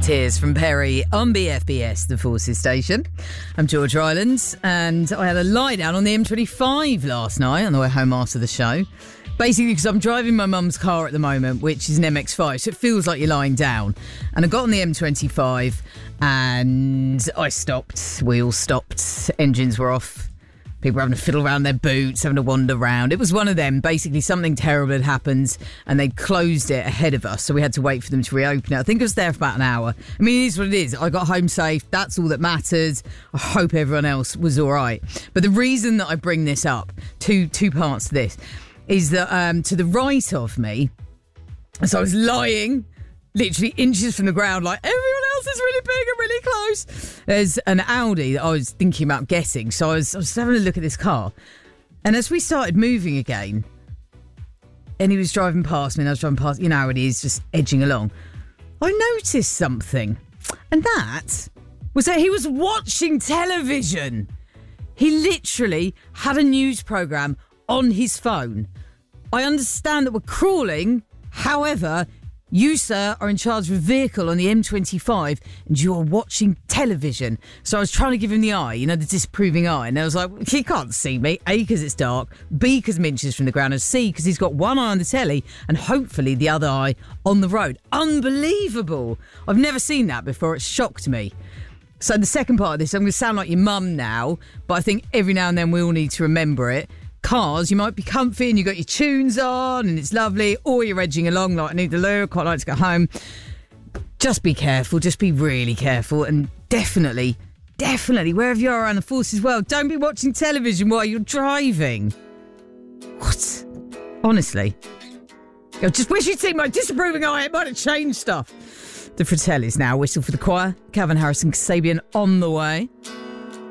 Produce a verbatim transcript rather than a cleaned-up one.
Tears from Perry on B F B S, the Forces station. I'm George Rylands, and I had a lie down on the M twenty-five last night on the way home after the show. Basically, because I'm driving my mum's car at the moment, which is an M X five, so it feels like you're lying down. And I got on the M twenty-five, and I stopped. Wheels stopped. Engines were off. People were having to fiddle around their boots, having to wander around. It was one of them. Basically, something terrible had happened, and they'd closed it ahead of us, so we had to wait for them to reopen it. I think it was there for about an hour. I mean, it is what it is. I got home safe. That's all that matters. I hope everyone else was all right. But the reason that I bring this up, two two parts to this, is that um, to the right of me, so I was lying literally inches from the ground, like everyone else is really big and really close. There's an Audi that I was thinking about getting, so I was, I was having a look at this car. And as we started moving again, and he was driving past me, and I was driving past, you know how it is, just edging along, I noticed something. And that was that he was watching television. He literally had a news programme on his phone. I understand that we're crawling, however, you, sir, are in charge of a vehicle on the M twenty-five and you are watching television. So I was trying to give him the eye, you know, the disapproving eye. And I was like, he can't see me. A, because it's dark. B, because I'm inches from the ground. And C, because he's got one eye on the telly and hopefully the other eye on the road. Unbelievable. I've never seen that before. It shocked me. So the second part of this, I'm going to sound like your mum now, but I think every now and then we all need to remember it. Cars, you might be comfy and you've got your tunes on and it's lovely, or you're edging along like I need to loo, quite like to go home. Just be careful, just be really careful, and definitely, definitely, wherever you are around the Forces world, don't be watching television while you're driving. What? Honestly. I just wish you'd seen my disapproving eye, it might have changed stuff. The Fratellis now, Whistle for the Choir, Calvin Harris and Kasabian on the way.